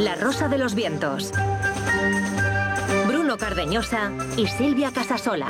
La Rosa de los Vientos. Bruno Cardeñosa y Silvia Casasola.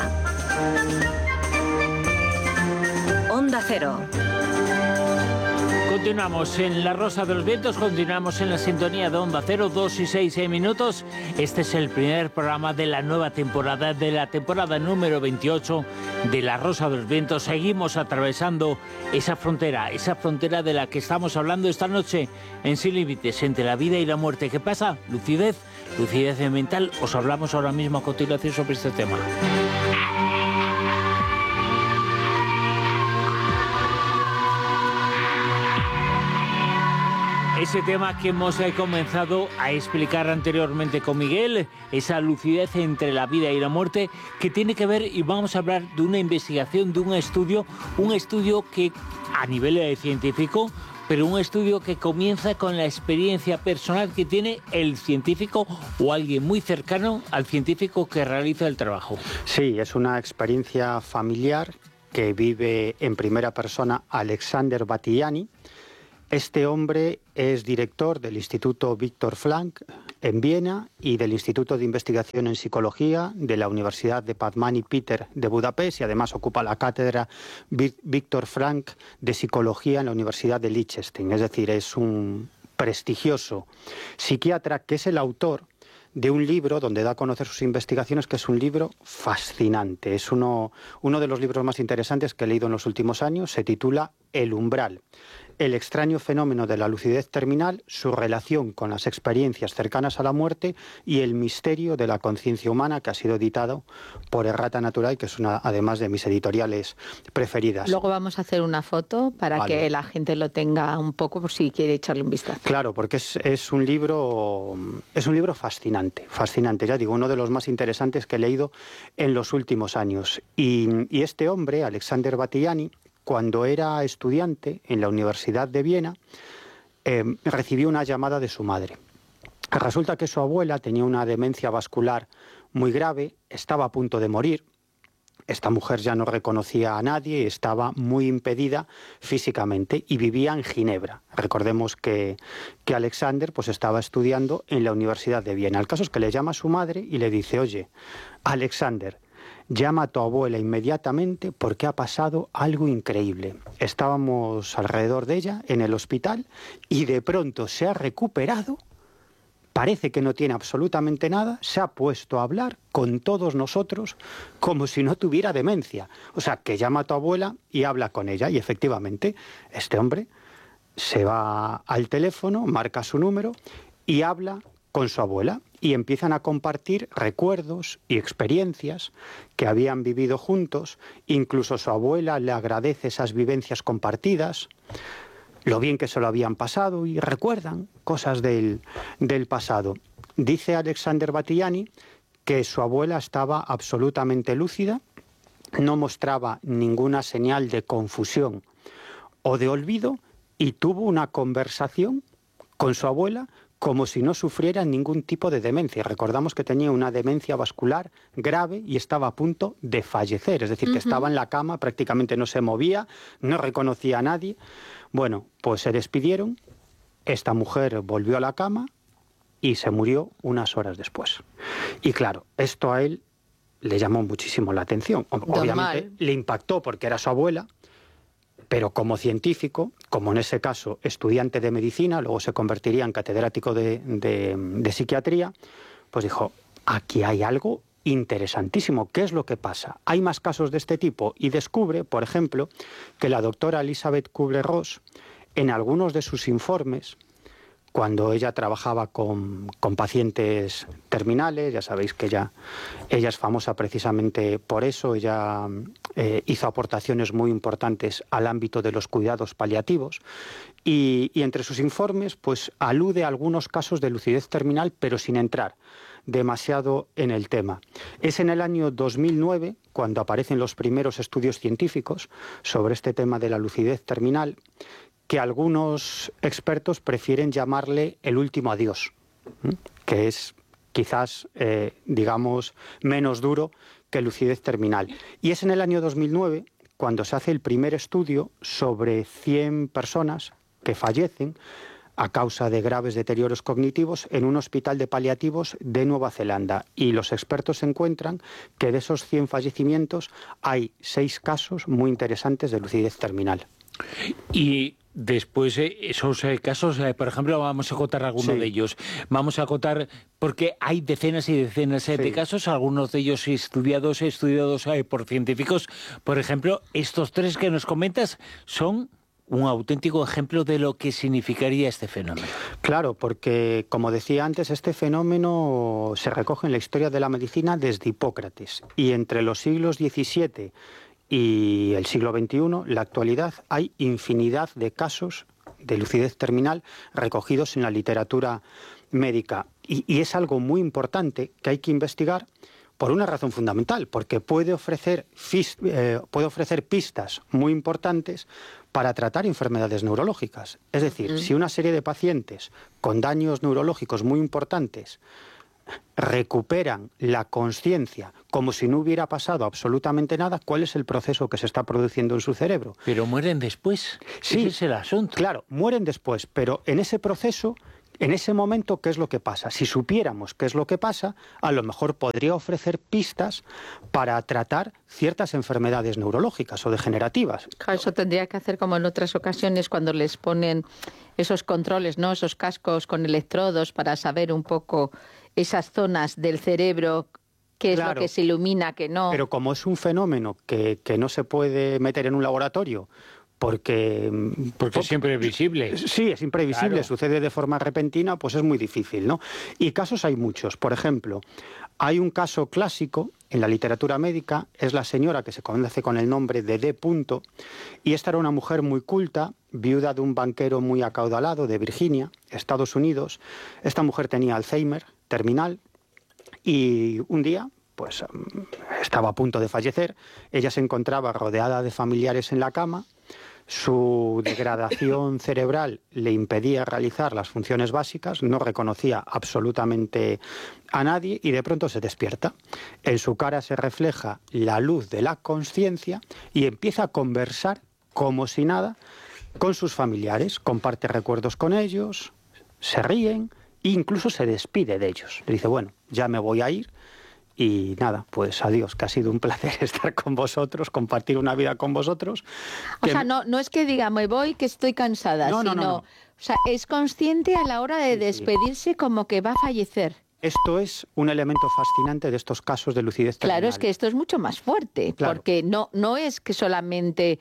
Onda Cero. Continuamos en La Rosa de los Vientos, continuamos en la sintonía de Onda Cero, 2 y 6 minutos. Este es el primer programa de la nueva temporada, de la temporada número 28 de La Rosa de los Vientos. Seguimos atravesando esa frontera de la que estamos hablando esta noche en Sin Límites, entre la vida y la muerte. ¿Qué pasa? Lucidez mental. Os hablamos ahora mismo a continuación sobre este tema. Ese tema que hemos comenzado a explicar anteriormente con Miguel, esa lucidez entre la vida y la muerte, que tiene que ver, y vamos a hablar de una investigación, de un estudio que a nivel científico, pero un estudio que comienza con la experiencia personal que tiene el científico o alguien muy cercano al científico que realiza el trabajo. Sí, es una experiencia familiar que vive en primera persona Alexander Batthyány. Este hombre es director del Instituto Viktor Frankl en Viena y del Instituto de Investigación en Psicología de la Universidad de Pázmány Péter de Budapest, y además ocupa la cátedra Viktor Frankl de Psicología en la Universidad de Liechtenstein. Es decir, es un prestigioso psiquiatra que es el autor de un libro donde da a conocer sus investigaciones, que es un libro fascinante. Es uno de los libros más interesantes que he leído en los últimos años. Se titula El umbral. El extraño fenómeno de la lucidez terminal, su relación con las experiencias cercanas a la muerte y el misterio de la conciencia humana, que ha sido editado por Errata Natural, que es una, además, de mis editoriales preferidas. Luego vamos a hacer una foto para que la gente lo tenga un poco, por si quiere echarle un vistazo. Claro, porque es un libro fascinante, ya digo, uno de los más interesantes que he leído en los últimos años. Y este hombre, Alexander Batthyány, cuando era estudiante en la Universidad de Viena, recibió una llamada de su madre. Resulta que su abuela tenía una demencia vascular muy grave, estaba a punto de morir. Esta mujer ya no reconocía a nadie, estaba muy impedida físicamente y vivía en Ginebra. Recordemos que Alexander pues estaba estudiando en la Universidad de Viena. El caso es que le llama a su madre y le dice: oye, Alexander, llama a tu abuela inmediatamente porque ha pasado algo increíble. Estábamos alrededor de ella en el hospital y de pronto se ha recuperado, parece que no tiene absolutamente nada, se ha puesto a hablar con todos nosotros como si no tuviera demencia. O sea, que llama a tu abuela y habla con ella. Y efectivamente, este hombre se va al teléfono, marca su número y habla con su abuela, y empiezan a compartir recuerdos y experiencias que habían vivido juntos. Incluso su abuela le agradece esas vivencias compartidas, lo bien que se lo habían pasado, y recuerdan cosas del pasado. Dice Alexander Batthyány que su abuela estaba absolutamente lúcida, no mostraba ninguna señal de confusión o de olvido, y tuvo una conversación con su abuela como si no sufriera ningún tipo de demencia. Recordamos que tenía una demencia vascular grave y estaba a punto de fallecer, es decir, que estaba en la cama, prácticamente no se movía, no reconocía a nadie. Bueno, pues se despidieron, esta mujer volvió a la cama y se murió unas horas después. Y claro, esto a él le llamó muchísimo la atención. Obviamente le impactó porque era su abuela, pero como científico, como en ese caso estudiante de medicina, luego se convertiría en catedrático de psiquiatría, pues dijo: aquí hay algo interesantísimo. ¿Qué es lo que pasa? Hay más casos de este tipo, y descubre, por ejemplo, que la doctora Elisabeth Kubler-Ross, en algunos de sus informes, cuando ella trabajaba con pacientes terminales, ya sabéis que ella es famosa precisamente por eso, ella hizo aportaciones muy importantes al ámbito de los cuidados paliativos, y entre sus informes pues alude a algunos casos de lucidez terminal, pero sin entrar demasiado en el tema. Es en el año 2009 cuando aparecen los primeros estudios científicos sobre este tema de la lucidez terminal, que algunos expertos prefieren llamarle el último adiós, que es quizás, digamos, menos duro que lucidez terminal. Y es en el año 2009 cuando se hace el primer estudio sobre 100 personas que fallecen a causa de graves deterioros cognitivos en un hospital de paliativos de Nueva Zelanda. Y los expertos encuentran que de esos 100 fallecimientos hay 6 casos muy interesantes de lucidez terminal. Y después esos casos, por ejemplo, vamos a contar algunos de ellos. Vamos a contar, porque hay decenas y decenas de casos, algunos de ellos estudiados por científicos. Por ejemplo, estos 3 que nos comentas son un auténtico ejemplo de lo que significaría este fenómeno. Claro, porque, como decía antes, este fenómeno se recoge en la historia de la medicina desde Hipócrates. Y entre los siglos XVII y el siglo XXI, la actualidad, hay infinidad de casos de lucidez terminal recogidos en la literatura médica. Y es algo muy importante que hay que investigar por una razón fundamental, porque puede ofrecer pistas muy importantes para tratar enfermedades neurológicas. Es decir, si una serie de pacientes con daños neurológicos muy importantes recuperan la conciencia como si no hubiera pasado absolutamente nada, ¿cuál es el proceso que se está produciendo en su cerebro? Pero mueren después. Sí, ese es el asunto. Claro, mueren después, pero en ese proceso, en ese momento, ¿qué es lo que pasa? Si supiéramos qué es lo que pasa, a lo mejor podría ofrecer pistas para tratar ciertas enfermedades neurológicas o degenerativas. Claro, eso tendría que hacer como en otras ocasiones cuando les ponen esos controles, ¿no? Esos cascos con electrodos para saber un poco esas zonas del cerebro, qué es lo que se ilumina, qué no. Pero como es un fenómeno que no se puede meter en un laboratorio, porque siempre es visible. Sí, es imprevisible, claro. Sucede de forma repentina, pues es muy difícil, ¿no? Y casos hay muchos. Por ejemplo, hay un caso clásico en la literatura médica, es la señora que se conoce con el nombre de D. Y esta era una mujer muy culta, viuda de un banquero muy acaudalado de Virginia, Estados Unidos. Esta mujer tenía Alzheimer terminal y un día pues estaba a punto de fallecer. Ella se encontraba rodeada de familiares en la cama. Su degradación cerebral le impedía realizar las funciones básicas, no reconocía absolutamente a nadie y de pronto se despierta. En su cara se refleja la luz de la conciencia y empieza a conversar como si nada con sus familiares, comparte recuerdos con ellos, se ríen e incluso se despide de ellos. Le dice, bueno, ya me voy a ir. Y nada, pues adiós, que ha sido un placer estar con vosotros, compartir una vida con vosotros. O sea, no es que diga, me voy, que estoy cansada, no. O sea, es consciente a la hora de despedirse como que va a fallecer. Esto es un elemento fascinante de estos casos de lucidez terminal. Claro, es que esto es mucho más fuerte, claro. Porque no es que solamente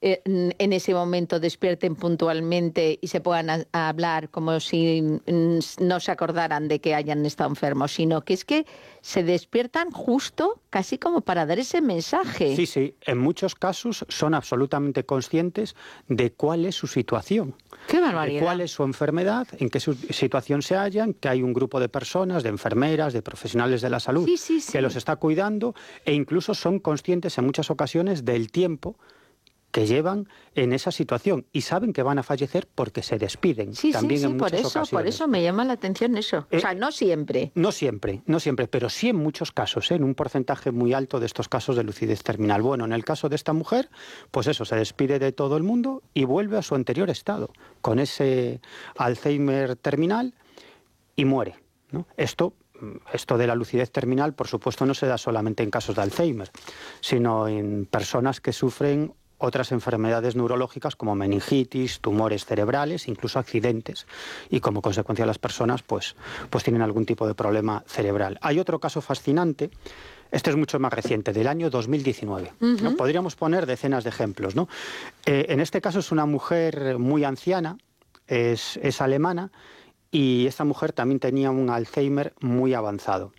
en ese momento despierten puntualmente y se puedan a hablar como si no se acordaran de que hayan estado enfermos, sino que es que se despiertan justo casi como para dar ese mensaje. Sí, en muchos casos son absolutamente conscientes de cuál es su situación. ¡Qué barbaridad! De cuál es su enfermedad, en qué situación se hallan, que hay un grupo de personas, de enfermeras, de profesionales de la salud que los está cuidando e incluso son conscientes en muchas ocasiones del tiempo que llevan en esa situación y saben que van a fallecer porque se despiden. En muchas ocasiones. Por eso me llama la atención eso. O sea, no siempre. No siempre, pero sí en muchos casos, en un porcentaje muy alto de estos casos de lucidez terminal. Bueno, en el caso de esta mujer, pues eso, se despide de todo el mundo y vuelve a su anterior estado, con ese Alzheimer terminal y muere, ¿no? Esto de la lucidez terminal, por supuesto, no se da solamente en casos de Alzheimer, sino en personas que sufren otras enfermedades neurológicas como meningitis, tumores cerebrales, incluso accidentes, y como consecuencia las personas pues tienen algún tipo de problema cerebral. Hay otro caso fascinante, este es mucho más reciente, del año 2019. ¿No? Podríamos poner decenas de ejemplos, ¿no? En este caso es una mujer muy anciana, es alemana, y esta mujer también tenía un Alzheimer muy avanzado.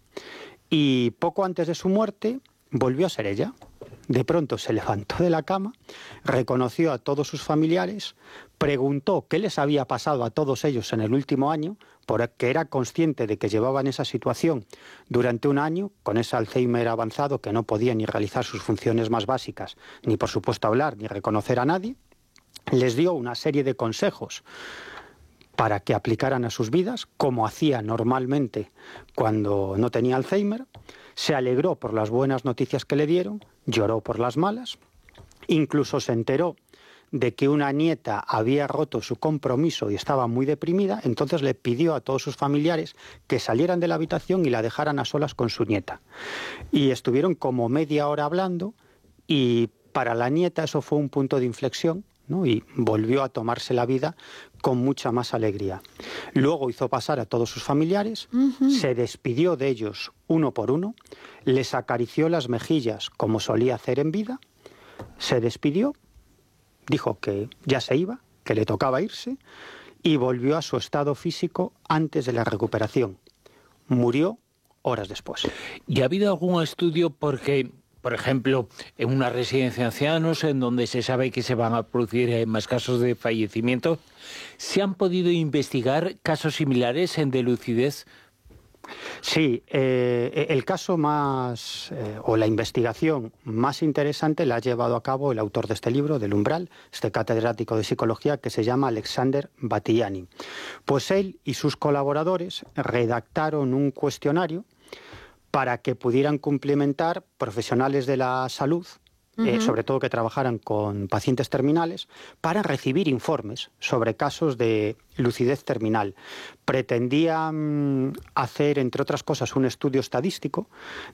Y poco antes de su muerte volvió a ser ella. De pronto se levantó de la cama, reconoció a todos sus familiares, preguntó qué les había pasado a todos ellos en el último año, porque era consciente de que llevaban esa situación durante un año, con ese Alzheimer avanzado que no podía ni realizar sus funciones más básicas, ni por supuesto hablar, ni reconocer a nadie. Les dio una serie de consejos para que aplicaran a sus vidas, como hacía normalmente cuando no tenía Alzheimer. Se alegró por las buenas noticias que le dieron, lloró por las malas, incluso se enteró de que una nieta había roto su compromiso y estaba muy deprimida, entonces le pidió a todos sus familiares que salieran de la habitación y la dejaran a solas con su nieta. Y estuvieron como media hora hablando y para la nieta eso fue un punto de inflexión, ¿no? Y volvió a tomarse la vida con mucha más alegría. Luego hizo pasar a todos sus familiares, se despidió de ellos uno por uno, les acarició las mejillas como solía hacer en vida, se despidió, dijo que ya se iba, que le tocaba irse, y volvió a su estado físico antes de la recuperación. Murió horas después. ¿Y ha habido algún estudio porque, por ejemplo, en una residencia de ancianos, en donde se sabe que se van a producir más casos de fallecimiento, se han podido investigar casos similares de lucidez? Sí, el caso más, o la investigación más interesante la ha llevado a cabo el autor de este libro, del Umbral, este catedrático de psicología que se llama Alexander Batthyány. Pues él y sus colaboradores redactaron un cuestionario para que pudieran cumplimentar profesionales de la salud, sobre todo que trabajaran con pacientes terminales, para recibir informes sobre casos de lucidez terminal. Pretendían hacer, entre otras cosas, un estudio estadístico